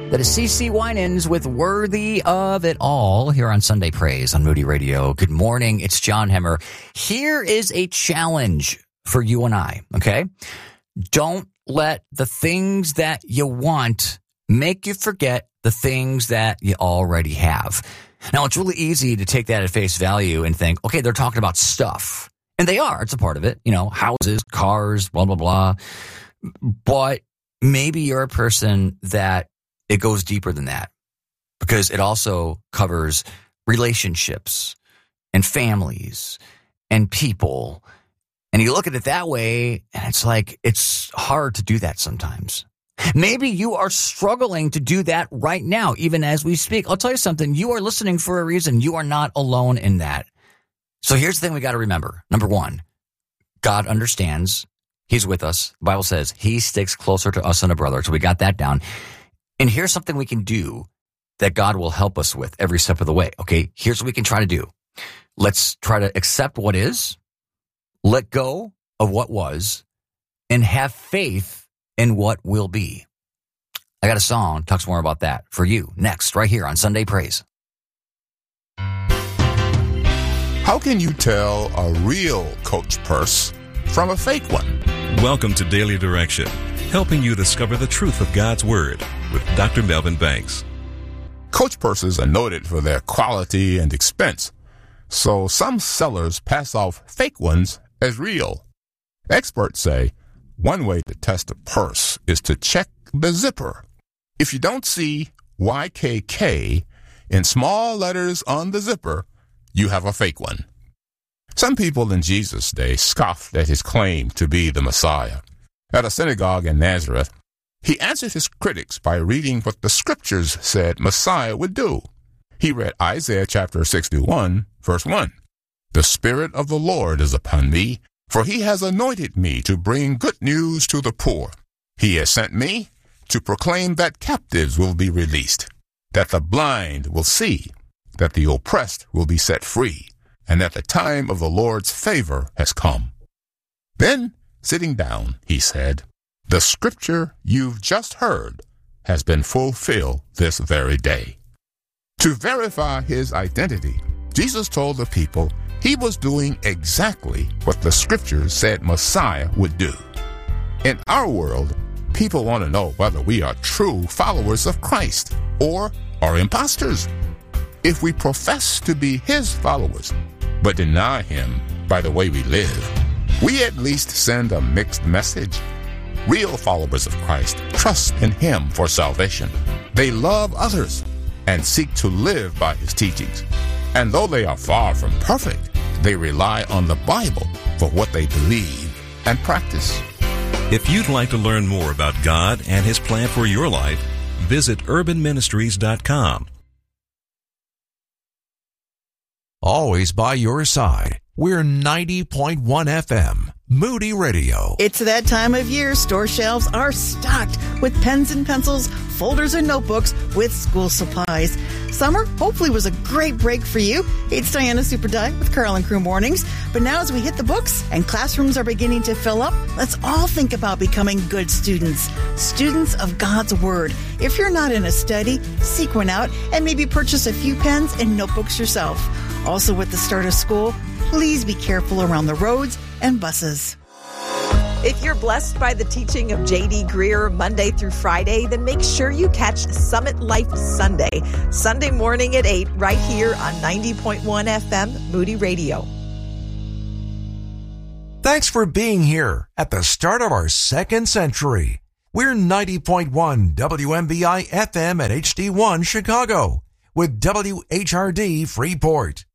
That is CeCe Winans with Worthy of It All here on Sunday Praise on Moody Radio. Good morning. It's John Hemmer. Here is a challenge for you and I, okay? Don't let the things that you want make you forget the things that you already have. Now, it's really easy to take that at face value and think, okay, they're talking about stuff. And they are. It's a part of it. You know, houses, cars, blah, blah, blah. But maybe you're a person that it goes deeper than that, because it also covers relationships and families and people. And you look at it that way, and it's like it's hard to do that sometimes. Maybe you are struggling to do that right now, even as we speak. I'll tell you something. You are listening for a reason. You are not alone in that. So here's the thing we got to remember. Number one, God understands. He's with us. The Bible says he sticks closer to us than a brother. So we got that down. And here's something we can do that God will help us with every step of the way. Okay, here's what we can try to do. Let's try to accept what is, let go of what was, and have faith in what will be. I got a song talks more about that for you next, right here on Sunday Praise. How can you tell a real Coach Purse from a fake one? Welcome to Daily Direction, helping you discover the truth of God's Word with Dr. Melvin Banks. Coach Purses are noted for their quality and expense, so some sellers pass off fake ones as real. Experts say one way to test a purse is to check the zipper. If you don't see YKK in small letters on the zipper, you have a fake one. Some people in Jesus' day scoffed at his claim to be the Messiah. At a synagogue in Nazareth, he answered his critics by reading what the scriptures said Messiah would do. He read Isaiah chapter 61, verse 1. The Spirit of the Lord is upon me, for he has anointed me to bring good news to the poor. He has sent me to proclaim that captives will be released, that the blind will see, that the oppressed will be set free, and that the time of the Lord's favor has come. Then, sitting down, he said, the scripture you've just heard has been fulfilled this very day. To verify his identity, Jesus told the people he was doing exactly what the scriptures said Messiah would do. In our world, people want to know whether we are true followers of Christ or are imposters. If we profess to be his followers, but deny him by the way we live, we at least send a mixed message. Real followers of Christ trust in him for salvation. They love others and seek to live by his teachings. And though they are far from perfect, they rely on the Bible for what they believe and practice. If you'd like to learn more about God and his plan for your life, visit urbanministries.com. Always by your side. We're 90.1 FM, Moody Radio. It's that time of year. Store shelves are stocked with pens and pencils, folders and notebooks with school supplies. Summer hopefully was a great break for you. It's Diana Superdye with Carl and Crew Mornings. But now as we hit the books and classrooms are beginning to fill up, let's all think about becoming good students. Students of God's Word. If you're not in a study, seek one out and maybe purchase a few pens and notebooks yourself. Also, with the start of school, please be careful around the roads and buses. If you're blessed by the teaching of J.D. Greer Monday through Friday, then make sure you catch Summit Life Sunday, Sunday morning at 8, right here on 90.1 FM, Moody Radio. Thanks for being here at the start of our second century. We're 90.1 WMBI FM at HD1 Chicago with WHRD Freeport.